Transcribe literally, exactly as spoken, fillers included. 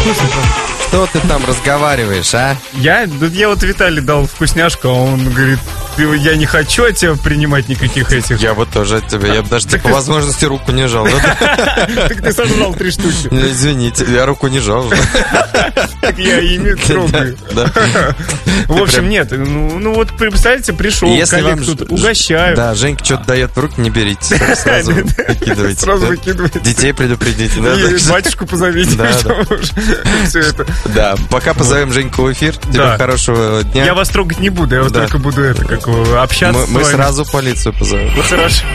вкусный. Что ты там разговариваешь, а? Я, да я вот Виталий дал вкусняшку, а он говорит, я не хочу от тебя принимать никаких этих. Я вот тоже от тебя, я бы даже по возможности руку не жал. Так ты сожрал три штуки. Извините, я руку не жал. Так я ими трогаю. В общем, нет, ну вот представляете, пришел коллег тут, угощаю. Да, Женька что-то дает в руки, не берите, сразу выкидывайте. Сразу выкидывайте. Детей предупредите. И батюшку позовите. Все это. Да, пока позовем Женьку в эфир. Тебе хорошего дня. Я вас трогать не буду, я вот только буду это, как общаться. Мы сразу полицию позовем. Хорошо.